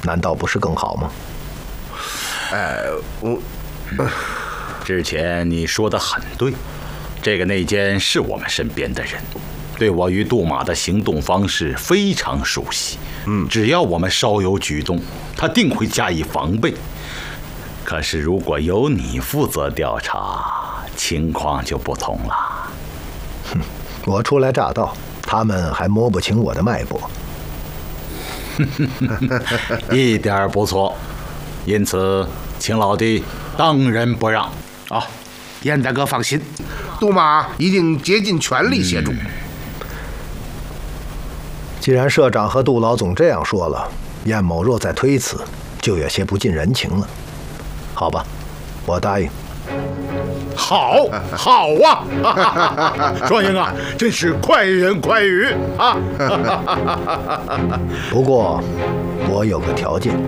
难道不是更好吗？ 之前你说的很对，这个内奸是我们身边的人，对我与杜马的行动方式非常熟悉。只要我们稍有举动，他定会加以防备。可是如果由你负责调查，情况就不同了。 我初来乍到，他们还摸不清我的脉搏。 一点不错，因此请老弟当仁不让。 严大哥放心，杜马一定竭尽全力协助。 既然社长和杜老总这样说了，晏某若再推辞，就有些不近人情了。好吧，我答应。 好啊！双英啊，真是快人快语啊！ 不过，我有个条件。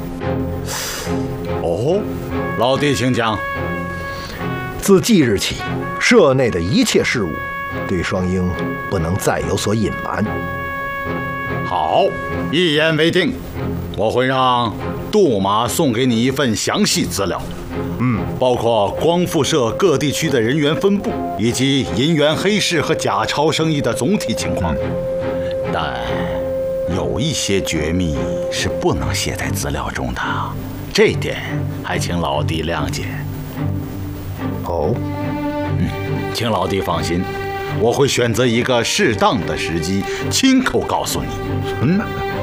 老弟请讲。 自即日起，社内的一切事务，对双英不能再有所隐瞒。 好，一言为定。我会让杜马送给你一份详细资料，包括光复社各地区的人员分布，以及银元黑市和假钞生意的总体情况。但有一些绝密是不能写在资料中的，这点还请老弟谅解。请老弟放心，我会选择一个适当的时机，亲口告诉你。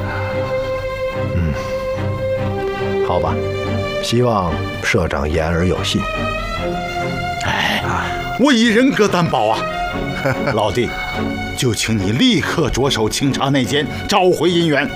好吧，希望社长言而有信。 我以人格担保啊！老弟，就请你立刻着手清查内奸，召回银元。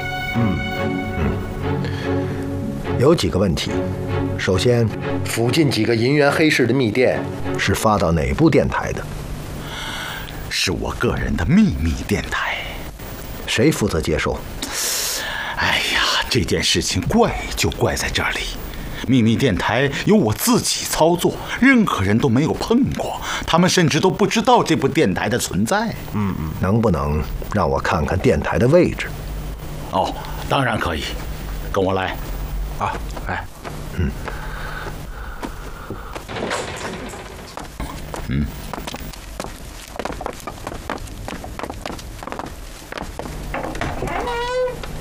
有几个问题。首先，附近几个银元黑市的密电是发到哪部电台的？ 是我个人的秘密电台。 谁负责接收？ 这件事情怪就怪在这里，秘密电台由我自己操作，任何人都没有碰过，他们甚至都不知道这部电台的存在。 能不能让我看看电台的位置？ 当然可以，跟我来。